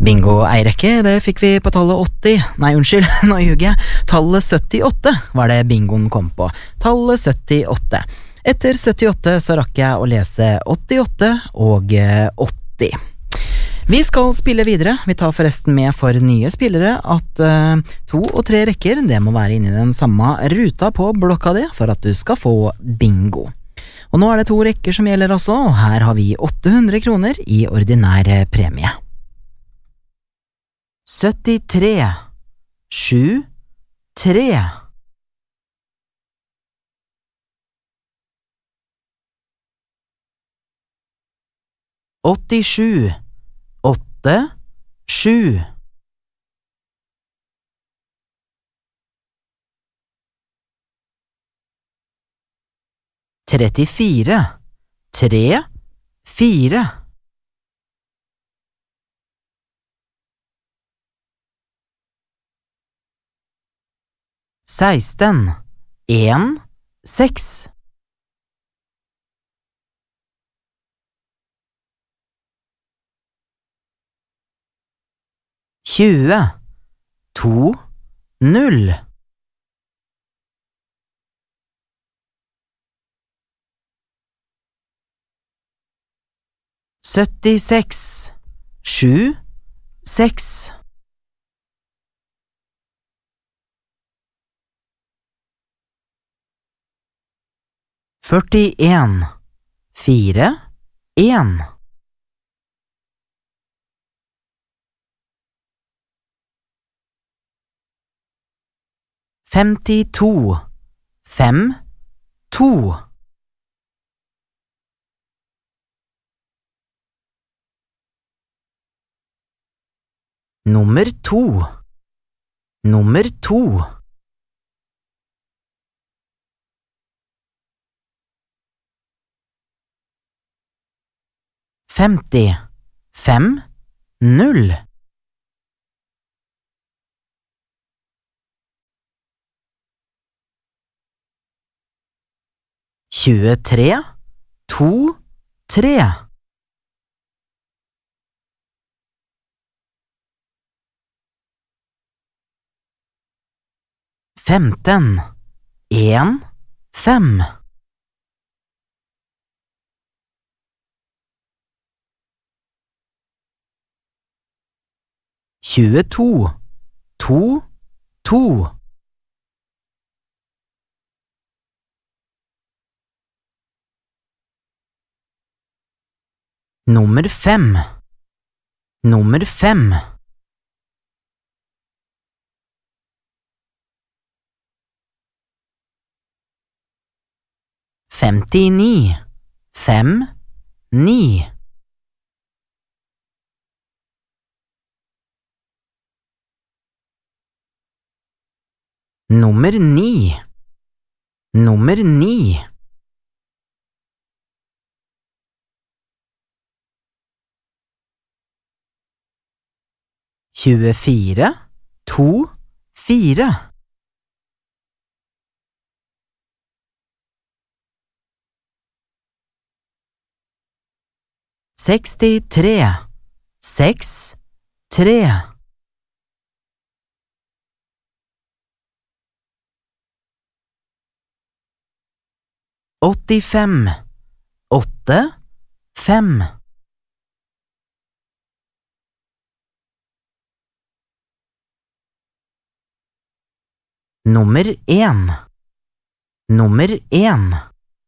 Bingo Eirekke, det fikk vi på tallet 80, nei unnskyld, nå ljuger jeg, tallet 78 var det bingoen kom på, tallet 78. Etter 78 så rakk jeg å lese 88 og 80. Vi skal spille videre, vi tar forresten med for nye spillere at 2 og 3 rekker, det må være inne i den samme ruta på blokka di for at du skal få bingo. Og nå er det 2 rekker som gjelder også, og her har vi 800 kroner i ordinær premie. 73 7 3 87 8 7 34 3 4 16 1 6 20 2 0 76 7 6 41 4 1 52 5 2 Nummer 2 Nummer 2 50 5 0 23 2 3 15 1 5 22 2 2 Nummer 5 Nummer 5 59 5 9 Nummer 9 Nummer 9 24 2 4 63 6 3 85 8 5 Nummer 1 Nummer 1